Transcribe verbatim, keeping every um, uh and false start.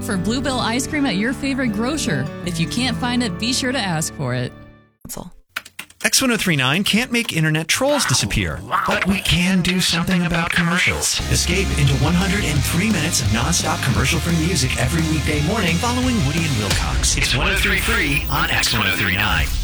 for Bluebell ice cream at your favorite grocer. If you can't find it, be sure to ask for it. That's all. X ten thirty-nine can't make internet trolls disappear, but we can do something about commercials. Escape into one hundred three minutes of nonstop commercial-free music every weekday morning following Woody and Wilcox. It's one oh three free on X ten thirty-nine.